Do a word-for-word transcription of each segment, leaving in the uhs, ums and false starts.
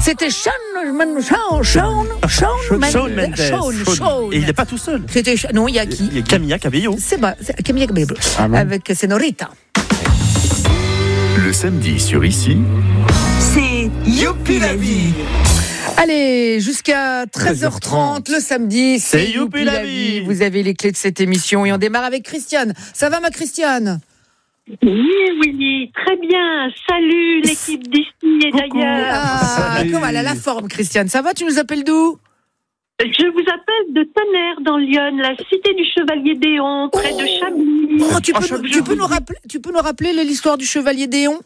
C'était Shawn Mendes. Shawn, Shawn, Shawn Mendes. Shawn, Shawn. Et il n'est pas tout seul. C'était non, il y a qui? Il y a Camilla Cabello. C'est pas Camilla Cabello Ah bon. avec Senorita. Le samedi sur Ici, c'est Youpi la vie. Allez, jusqu'à treize heures trente le samedi, c'est, c'est Youpi la vie. Vous avez les clés de cette émission et on démarre avec Christiane. Ça va ma Christiane? Oui, Willy, très bien. Salut l'équipe d'ici et d'ailleurs. Ah, comment elle a la forme, Christiane? Ça va? Tu nous appelles d'où? Je vous appelle de Tonnerre dans l'Yonne, la cité du Chevalier d'Éon, près oh. de Chablis. Oh, tu, peux, nous, tu, peux nous rappeler, tu peux nous rappeler l'histoire du Chevalier d'Éon?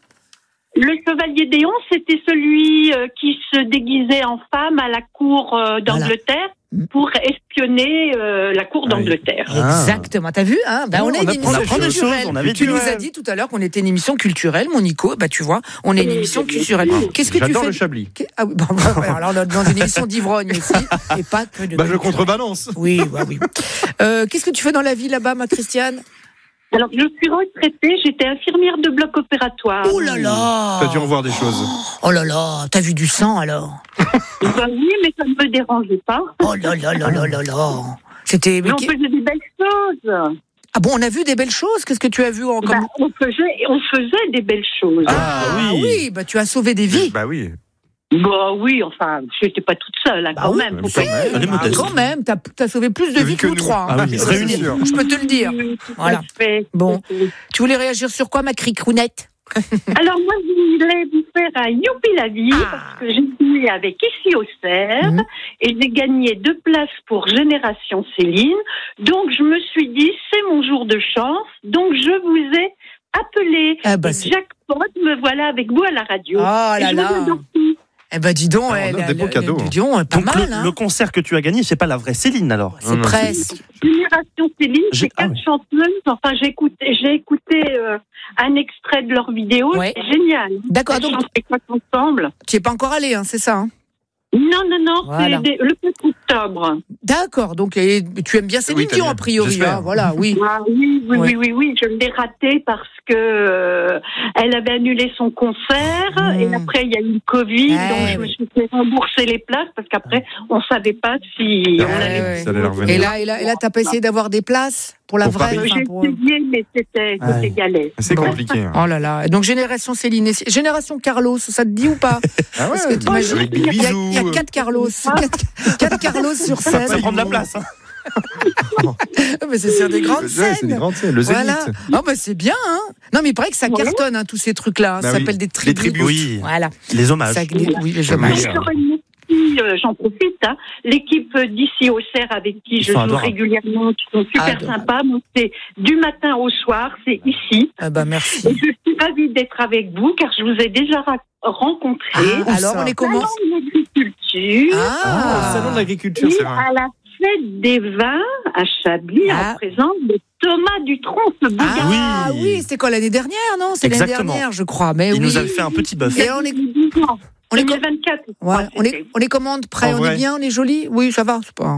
Le Chevalier d'Éon, c'était celui euh, qui se déguisait en femme à la cour euh, d'Angleterre. Voilà. Pour espionner euh, la cour d'Angleterre. Ah. Exactement. T'as vu hein ben, oh, on est on une émission culturelle. On avait tu nous as dit tout à l'heure qu'on était une émission culturelle, mon Nico. Bah tu vois, on est une émission culturelle. Qu'est-ce que J'adore tu fais? le Chablis. Ah oui, bah, bah, alors dans une émission d'ivrogne aussi, et pas que de. Bah je contrebalance. Oui, bah, oui. Euh, qu'est-ce que tu fais dans la vie là-bas, ma Christiane? Alors, je suis retraitée, j'étais infirmière de bloc opératoire. Oh là là! T'as dû en voir des choses. Oh là là, t'as vu du sang alors? Ben oui, mais ça ne me dérangeait pas. Oh là là là là là là! C'était. Mais, mais on faisait des belles choses. Ah bon, on a vu des belles choses? Qu'est-ce que tu as vu en comme... bah, on, faisait, on faisait des belles choses. Ah, ah oui. oui, bah tu as sauvé des vies. Bah oui. Bah oui, enfin, je n'étais pas toute seule, hein, bah quand oui, même. Oui, bah, bah, quand même, t'as as sauvé plus de vies que nous trois. Ah oui, réunis. Je peux te le dire. Oui, voilà. Bon, tu voulais réagir sur quoi, ma cricrounette? Alors moi, je voulais vous faire un Youpi la vie, ah. parce que j'ai joué avec Ici au Cerf, mmh. et j'ai gagné deux places pour Génération Céline. Donc je me suis dit, c'est mon jour de chance, donc je vous ai appelé. Ah bah, jackpot, me voilà avec vous à la radio. Oh là là. Eh ben dis donc, alors, elle, des beaux cadeaux. Dis donc, pas donc mal. Le, hein. le concert que tu as gagné, c'est pas la vraie Céline alors. C'est presque. Génération Céline, c'est ah, quatre oui. chanteuses. Enfin, j'ai écouté, j'ai écouté euh, un extrait de leur vidéo. Ouais. C'est génial. D'accord, Elles donc. chantent quoi ensemble. Tu es pas encore allé, hein, c'est ça hein? Non, non, non, voilà. c'est des, le quatre octobre. D'accord, donc et, tu aimes bien Céline Dion, oui, a priori. Hein, voilà, oui. Ah, oui, oui, ouais. oui, oui, oui, je l'ai raté parce que euh, elle avait annulé son concert mmh. et après il y a eu le Covid, ouais, donc je me suis fait rembourser les places parce qu'après on savait pas si ouais, on allait. Ouais. Ça allait revenir. Et là, et là, et là, t'as pas essayé d'avoir des places pour la pour vraie. Enfin, j'ai pour... essayé, mais c'était, c'était ouais. galère. C'est bon. Compliqué. Hein. Oh là là. Donc génération Céline, et Génération Carlos, ça te dit ou pas? Ah ouais. Parce que t'imagines, avec des il y a, bisous. il y a quatre Carlos, quatre, quatre Carlos sur scène. Ça prend de la place. Hein. mais c'est sur des grandes scènes. Ouais, c'est des grandes scènes. Le Zénith. Voilà. Oh bah c'est bien. Hein. Non mais il paraît que ça ouais. cartonne hein, tous ces trucs-là. Hein. Bah ça oui. s'appelle des tribus. Les tribus. Oui. Voilà. Les hommages. Ça, oui, les hommages. Euh, j'en profite, hein. L'équipe d'Ici au Cerf avec qui Ils je joue adorables. régulièrement, qui sont super Adorable. sympas. Moi, c'est du matin au soir, c'est ici. Ah bah merci. Et je suis ravie d'être avec vous car je vous ai déjà ra- rencontré. Ah, alors on les commence. Salon de l'agriculture. Ah, ah salon de l'agriculture, et c'est vrai. à la fête des vins à Chablis, ah. en présence de Thomas Dutronc, ce beau ah, gars. oui. Ah oui, c'était quoi l'année dernière, non? C'est l'année Exactement. dernière, je crois. Mais Il oui. nous avait fait un petit bœuf. Et on est, On est vingt-quatre. ouais, on est, on est commande prêt, En on vrai. est bien, on est joli. Oui, ça va, c'est pas.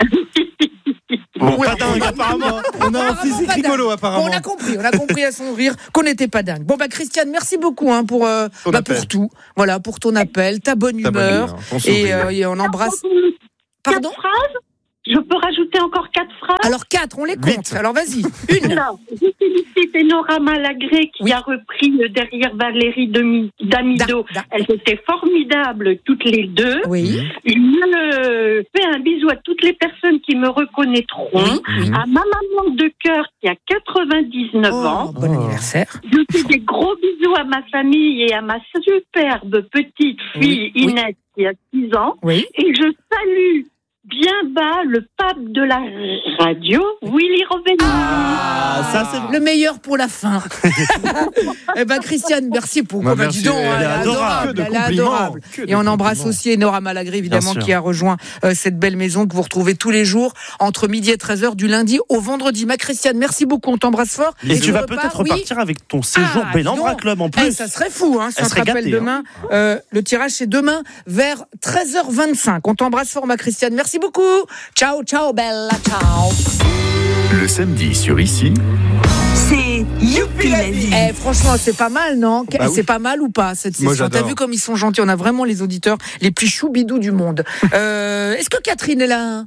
Bon, Oui, pas dingue, apparemment. On a un physique pas rigolo, dingue. apparemment. Bon, on a compris, on a compris à son rire qu'on n'était pas dingue. Bon, bah, Christiane, merci beaucoup hein, pour, euh, Ton bah, appel. pour tout. Voilà, pour ton appel, ta bonne Ta bonne humeur. humeur, ton et, sourire. euh, et on embrasse. Pardon? Quatre phrases. Je peux rajouter encore quatre phrases. Alors, quatre, on les compte. Huit. Alors, vas-y. Une. Alors, je félicite Enora Malagré qui Oui. a repris le derrière Valérie Demi- Damido. Da- da- Elles étaient formidables toutes les deux. Oui. Je me fais un bisou à toutes les personnes qui me reconnaîtront. Oui, oui. À ma maman de cœur qui a quatre-vingt-dix-neuf Oh, ans. bon Oh. anniversaire. Je fais des gros bisous à ma famille et à ma superbe petite fille Oui, oui. Inès qui a six ans. Oui. Et je salue bien bas le pape de la radio, Willy Roveni. Ah, ça c'est Le meilleur pour la fin. Eh ben, Christiane, merci pour. Bah, bah, merci, dis donc, elle elle est est adorable. adorable. Que de Elle est compliments. adorable. Que de Et on embrasse compliments. aussi Enora Malagré, évidemment, Bien sûr. qui a rejoint euh, cette belle maison que vous retrouvez tous les jours entre midi et treize heures du lundi au vendredi. Ma Christiane, merci beaucoup. On t'embrasse fort. Et tu je vas repars, peut-être oui. repartir avec ton séjour Ah, Bellambra dis donc. Club en Eh, plus. ça serait fou, hein, si Elle on te serait rappelle gâtée, demain. Euh, le tirage, c'est demain vers treize heures vingt-cinq. On t'embrasse fort, ma Christiane. Merci beaucoup. Ciao, ciao, bella, ciao. le samedi sur Ici, C'est Youpi la vie. Eh, franchement, c'est pas mal, non? Bah oui. C'est pas mal ou pas, cette Moi, session? T'as j'adore. vu comme ils sont gentils? On a vraiment les auditeurs les plus choubidous du monde. Euh, est-ce que Catherine est là?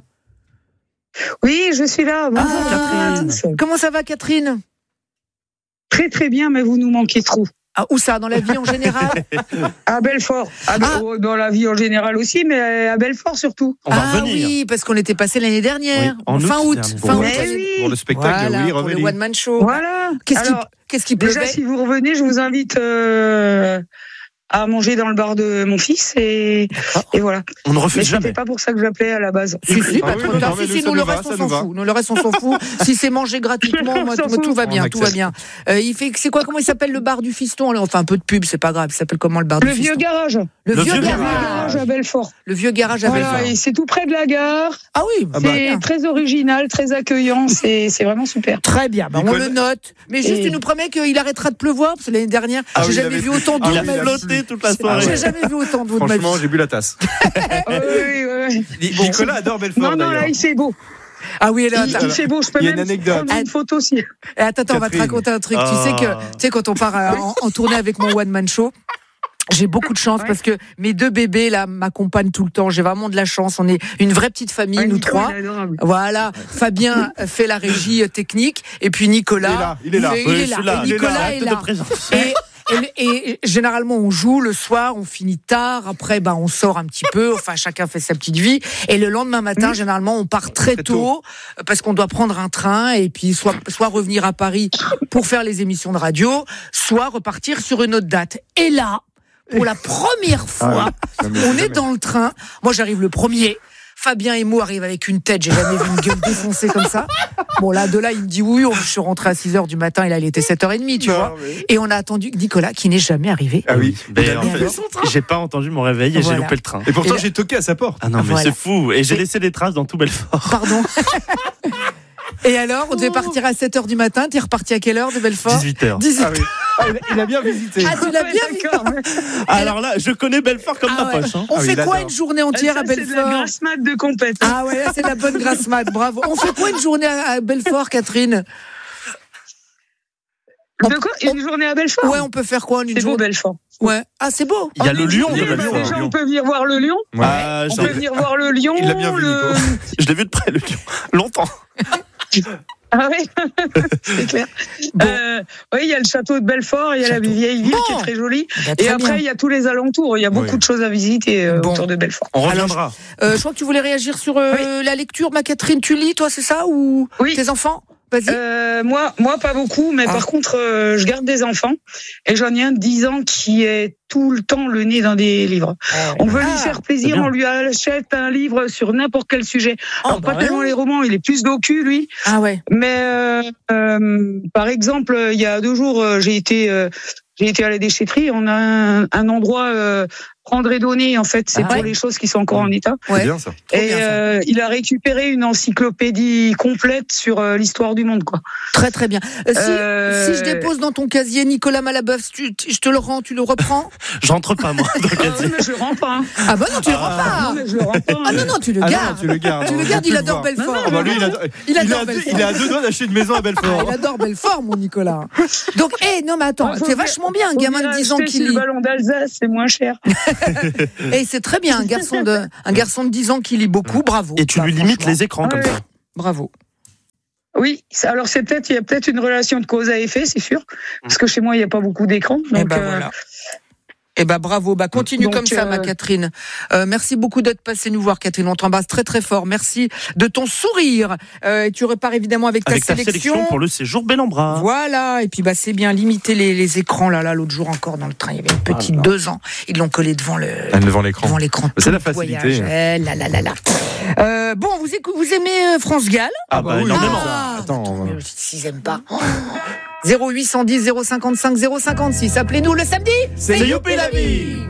Oui, je suis là. Bonjour Ah, à tous. Comment ça va, Catherine? Très très bien, mais vous nous manquez trop. Ah, où ça? Dans la vie en général? À Belfort. À Bel- Ah. oh, dans la vie en général aussi, mais à Belfort surtout. On va ah revenir. oui, parce qu'on était passé l'année dernière. Oui, en fin août août. dernier. Fin août. Mais l'année- oui. Pour le spectacle Voilà, de Willy pour le Revelli. One Man Show. Voilà. Qu'est-ce qui, Alors, qu'est-ce qui déjà, pleuvait? si vous revenez, je vous invite euh, à manger dans le bar de mon fils et, et voilà. On ne Mais refuse c'était jamais. pas pour ça que j'appelais à la base. Si, si, Ah pas oui, trop non, tard. non, mais Si, nous, si, ça nous, le nous va, reste, ça on nous s'en va. fout. Nous, le reste, on s'en fout. Si c'est mangé gratuitement, moi, On s'en tout, tout fout. va bien, On tout va accepte. bien. Euh, il fait, c'est quoi, comment il s'appelle le bar du fiston? On fait un peu de pub, c'est pas grave. Il s'appelle comment le bar Le du vieux fiston? garage. Le, Le vieux vieux Le garage. vieux garage à Belfort. Le vieux garage à Voilà, Belfort. et c'est tout près de la gare. Ah oui, Ah bah. C'est très original, très accueillant. C'est c'est vraiment super. Très bien, bah, on Nicolas- le note. Mais juste, Et- tu nous promets qu'il arrêtera de pleuvoir, parce que l'année dernière, Ah j'ai oui, il jamais avait vu plu. autant d'eau Ah de oui, ma il a vie. flotté toute la Ah, soirée. j'ai jamais vu autant d'eau de ma vie. Franchement, j'ai bu la tasse. Ah oui, oui, oui. Ni- Nicolas adore Belfort Non, non, d'ailleurs. là, il fait beau. Ah oui, là, Il, attends, il fait beau. Je peux Il y a une même anecdote. prendre une photo aussi. Eh, attends, attends, on va te Catherine. raconter un truc. Tu Ah. sais que, tu sais, quand on part euh, en, en tournée avec mon One Man Show, j'ai beaucoup de chance Ouais. parce que mes deux bébés là m'accompagnent tout le temps. J'ai vraiment de la chance. On est une vraie petite famille, Ouais, nous Nico, trois. il est adorable. Voilà, Fabien fait la régie euh, technique et puis Nicolas. Il est là, il est là. fait- Oui, il est je là. suis là. Et Nicolas est Acte là. de présence. Et, et, et généralement on joue le soir, on finit tard. Après, bah on sort un petit peu. Enfin, chacun fait sa petite vie. Et le lendemain matin, généralement, on part très, Très tôt, tôt. euh, parce qu'on doit prendre un train et puis soit soit revenir à Paris pour faire les émissions de radio, soit repartir sur une autre date. Et là, pour la première fois, Ah ouais. Non, mais on jamais. est dans le train. Moi, j'arrive le premier. Fabien et moi arrivent avec une tête, j'ai jamais vu une gueule défoncée comme ça. Bon, là, de là, il me dit oui, je suis rentré à six heures du matin et là, il était sept heures trente, tu Non, vois. mais- Et on a attendu Nicolas, qui n'est jamais arrivé. Ah oui. Ben, Il a en loupé fait, son train. j'ai pas entendu mon réveil et Voilà. j'ai loupé le train. Et pourtant, Et là- j'ai toqué à sa porte. Ah non, mais Voilà. c'est fou. Et j'ai Et- laissé des traces dans tout Belfort. Pardon. Et alors, on devait partir à sept heures du matin. T'es reparti à quelle heure de Belfort? dix-huit heures. dix-huit. Ah oui. Ah, il a- il a bien visité. Ah, tu l'as bien vu. D'accord. Alors là, je connais Belfort comme Ah ma ouais. poche. Hein. On Ah oui, fait il quoi adore. une journée entière Ça, à c'est de la Belfort? grasse mat de compète. Ah ouais, là, c'est de la bonne grasse mat, bravo. On fait quoi une journée à à Belfort, Catherine? De quoi? Une journée à Belfort? Ouais, on peut faire quoi une C'est beau, journée? Belfort. Ouais. Ah, c'est beau. Il y a En le une lion journée, de bah, Belfort. Déjà, on peut venir voir le lion. Ouais. Ah, On j'en- peut venir voir le lion. Il l'a bien vu, le... je l'ai vu de près, le lion. Longtemps. Ah oui, c'est clair. Bon. Euh, oui, il y a le château de Belfort, il y a Château. la vieille ville qui Bon. est très jolie. Bah, Et très après, bien. il y a tous les alentours. Il y a beaucoup Oui. de choses à visiter euh, Bon. autour de Belfort. On Alors, reviendra. Euh, je crois que tu voulais réagir sur euh, la lecture, ma Catherine. Tu lis, toi, c'est ça? Ou Oui. tes enfants? Vas-y. Euh, moi, moi, pas beaucoup, mais Ah. par contre, euh, je garde des enfants. Et j'en ai un de dix ans qui est tout le temps le nez dans des livres. On veut Ah, lui faire c'est plaisir, bien. on lui achète un livre sur n'importe quel sujet. Oh, Alors, bah pas tellement ouais. les romans, il est plus docu, lui. Ah ouais. Mais euh, euh, par exemple, il y a deux jours, euh, j'ai été, euh, j'ai été à la déchetterie. On a un, un endroit euh, prendre et donner. En fait, c'est Ah pour ouais. les choses qui sont encore en état. C'est Ouais. bien ça. Trop Et bien, ça. euh, il a récupéré une encyclopédie complète sur euh, l'histoire du monde, quoi. Très très bien. Euh, si, Euh, si je dépose dans ton casier Nicolas Malabeuf, tu, tu- je te le rends, tu le reprends? J'entre pas, moi, dans le Ah oui, casier. mais je le rends pas. Hein. Ah bah non, tu le rends Non, pas. mais je le rends pas. hein. Ah non non, tu le Ah non, gardes. tu le gardes. Tu le on gardes, veut il plus adore le voir. Belfort. Ah bah lui, il adore, Il adore a deux- Belfort. il est à deux doigts d'acheter une maison à Ah, Belfort. il adore Belfort, mon Nicolas. Donc, eh, non, mais attends, Ah, faut c'est bien- vachement bien, un Faut gamin bien de dix ans acheter qui sur lit. le ballon d'Alsace, c'est moins cher. Et c'est très bien, un garçon de, un garçon de dix ans qui lit beaucoup, bravo. Et tu Bah, lui limites franchement, les écrans Ah comme ouais. ça. Bravo. Oui, ça- alors c'est peut-être, il y a peut-être une relation de cause à effet, c'est sûr, parce que chez moi il n'y a pas beaucoup d'écrans. Et Donc, bah euh, voilà. Eh ben bravo, bah continue Donc, comme ça, euh, ma Catherine. Euh, merci beaucoup d'être passée nous voir, Catherine. On t'embrasse très très fort. Merci de ton sourire. Euh, et tu repars évidemment avec ta Avec ta sélection. sélection pour le séjour Bel-en-Bras. Voilà, et puis bah c'est bien limiter les, les écrans là là l'autre jour encore dans le train, il y avait une petite Ah là. deux ans, ils l'ont collé devant le Ah, devant l'écran. devant l'écran. C'est tout la le facilité. voyage. Eh, là là là là. Euh, bon, vous écou- vous aimez euh, France Gall? Ah bah bah oui. énormément. Ah, Attends, mais s'ils aiment pas. zéro huit cent dix zéro cinquante-cinq zéro cinquante-six, appelez-nous le samedi. C'est Youpi la vie.